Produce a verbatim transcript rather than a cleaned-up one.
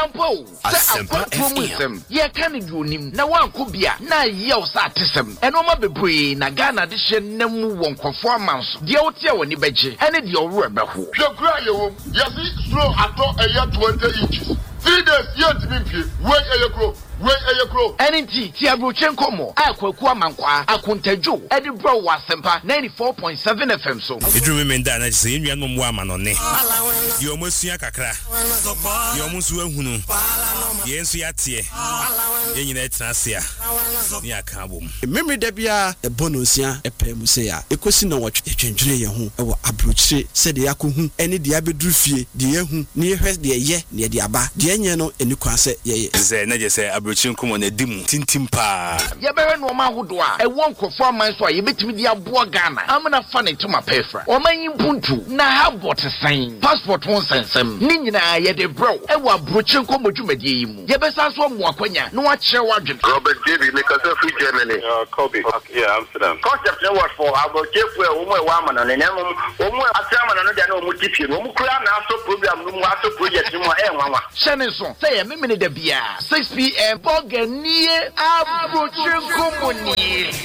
ampo se akwatumsem ye ka ne duonim na wanko bia na ye wo sa atesem eno ma bebree na Ghana de hye namu wonkofo amanso de wote woni beje ene de owo ebeho hwekura yewom yesi slow ato eye twenty inches three days yet mimpie we eye kro we eye kro enti ti abrochen komo akwaku amankwa akontadwo ede bro wasempa ninety-four point seven F M so edru me nda na se enua no mo amanone ye omosua kakra ye omusu ahunu ye nsu yate ye nyina etrasia ni aka bom memre da bia e bonosia e pemu se ya ekosi na wotwe etwendwene ye ho e wo abrochire se de yakohu ene de abedru fie de yehu ne yehwe de ye ne de aba de enye no eni kwa se ye ze na je se abrochire nkomo na dimu tintim pa ye bewe no ma hodo a e won kofo amanso a ye betimi de aboa Ghana amna fa ne toma pefra o manyi puntu na habot sign passport won sensem ni nyina ye de bro e wo abrochire nkomo dwumadie yi mu ye besa so mo akwanya no wa kire wadwen Robert David because of Germany uh Kobe okay, yeah Amsterdam concept no what for about chefu e wo mo wa amana ne ne mo mo asiamana no dia na mo tipie no mo kura na aso program no mo aso project mo e nwanwa shene so say me me da bia six p m boganie abrochire nkomo ni